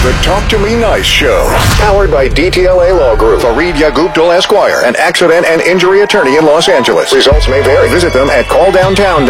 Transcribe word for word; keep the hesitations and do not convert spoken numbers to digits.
The Talk to Me Nice Show. Powered by D T L A Law Group. Fareed Yaguptal Esquire, an accident and injury attorney in Los Angeles. Results may vary. Visit them at call downtown